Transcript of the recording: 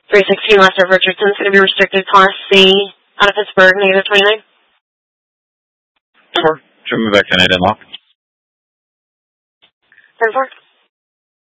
316 West of Richardson, going to be restricted Class C out of Pittsburgh, negative 29. Sure. Should we move back to 9 lock? 10-4.